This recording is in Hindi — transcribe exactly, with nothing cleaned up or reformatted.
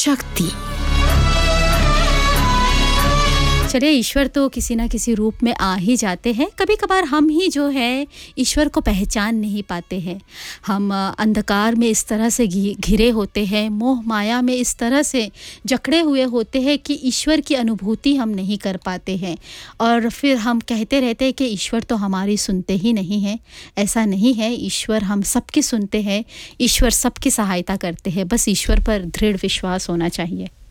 शक्ति। चलिए, ईश्वर तो किसी ना किसी रूप में आ ही जाते हैं। कभी कभार हम ही जो है ईश्वर को पहचान नहीं पाते हैं। हम अंधकार में इस तरह से घिरे होते हैं, मोह माया में इस तरह से जकड़े हुए होते हैं कि ईश्वर की अनुभूति हम नहीं कर पाते हैं। और फिर हम कहते रहते हैं कि ईश्वर तो हमारी सुनते ही नहीं हैं। ऐसा नहीं है, ईश्वर हम सबकी सुनते हैं, ईश्वर सबकी सहायता करते हैं। बस ईश्वर पर दृढ़ विश्वास होना चाहिए।